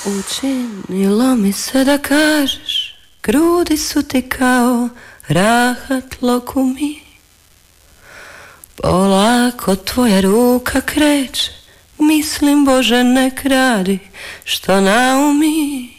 Učinilo mi se da kažeš, grudi su ti kao rahat lokumi. Polako tvoja ruka kreće, mislim Bože nek radi što naumi.